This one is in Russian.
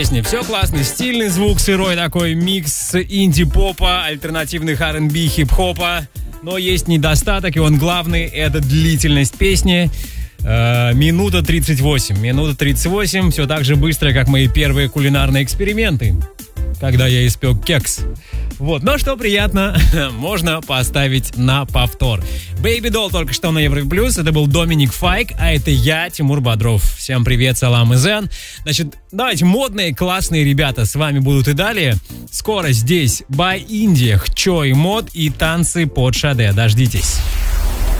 Все классно, стильный звук, сырой такой микс инди-попа, альтернативных R&B, хип-хопа. Но есть недостаток, и он главный, это длительность песни. Минута 38. Минута 38, все так же быстро, как мои первые кулинарные эксперименты, когда я испек кекс. Вот, но что приятно, можно поставить на повтор. Baby Doll только что на Европе Плюс. Это был Доминик Файк, а это я, Тимур Бодров. Всем привет, салам и зен. Значит, давайте, модные, классные ребята с вами будут и далее. Скоро здесь By Indie, Хчо и Мод и танцы под Шаде. Дождитесь.